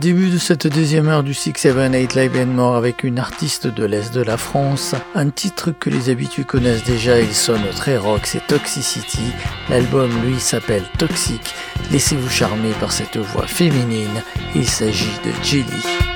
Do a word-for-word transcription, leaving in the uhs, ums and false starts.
Début de cette deuxième heure du six sept eight Live and More avec une artiste de l'Est de la France. Un titre que les habitués connaissent déjà, il sonne très rock, c'est Toxicity. L'album, lui, s'appelle Toxic. Laissez-vous charmer par cette voix féminine, il s'agit de Jelly.